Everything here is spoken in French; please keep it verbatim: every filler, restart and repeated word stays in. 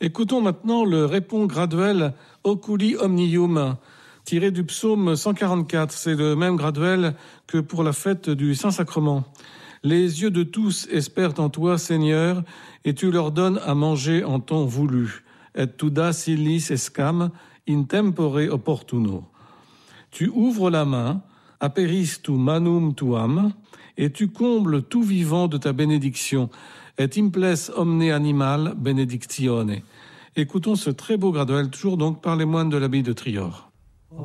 Écoutons maintenant le répond graduel Oculi Omnium, tiré du psaume cent quarante-quatre. C'est le même graduel que pour la fête du Saint-Sacrement. Les yeux de tous espèrent en toi, Seigneur, et tu leur donnes à manger en temps voulu. Et tu das illis escam in tempore opportuno. Tu ouvres la main, aperis tu manum tuam, et tu combles tout vivant de ta bénédiction. Et imples omne animal benedictione. Écoutons ce très beau graduel, toujours donc par les moines de l'abbaye de Trior.